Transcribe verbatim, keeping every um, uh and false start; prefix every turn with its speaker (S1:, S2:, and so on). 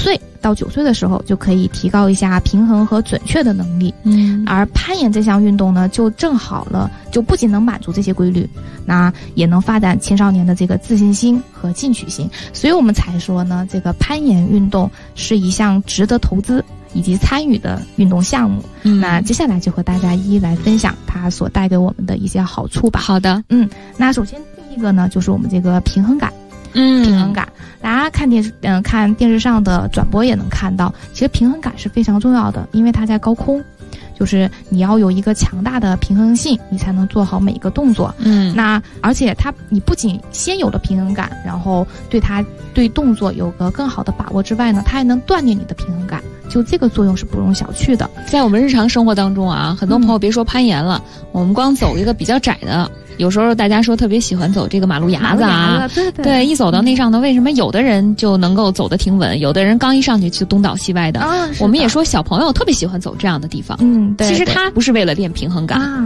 S1: 岁到九岁的时候就可以提高一下平衡和准确的能力。
S2: 嗯，
S1: 而攀岩这项运动呢，就正好了，就不仅能满足这些规律，那也能发展青少年的这个自信心和进取心。所以我们才说呢，这个攀岩运动是一项值得投资以及参与的运动项目。
S2: 嗯，
S1: 那接下来就和大家一一来分享它所带给我们的一些好处吧。
S2: 好的，
S1: 嗯，那首先第一个呢，就是我们这个平衡感。
S2: 嗯，
S1: 平衡感，大家看电视，嗯、呃，看电视上的转播也能看到，其实平衡感是非常重要的，因为它在高空，就是你要有一个强大的平衡性，你才能做好每一个动作。
S2: 嗯，
S1: 那而且它，你不仅先有了平衡感，然后对它对动作有个更好的把握之外呢，它还能锻炼你的平衡感，就这个作用是不容小觑的。
S2: 在我们日常生活当中啊，很多朋友别说攀岩了，嗯、我们光走一个比较窄的。有时候大家说特别喜欢走这个马路牙子啊，
S1: 对对
S2: 对，一走到那上头，为什么有的人就能够走得挺稳，有的人刚一上去就东倒西歪的？
S1: 啊，
S2: 我们也说小朋友特别喜欢走这样的地方，
S1: 嗯，对，
S2: 其实他不是为了练平衡感。
S1: 啊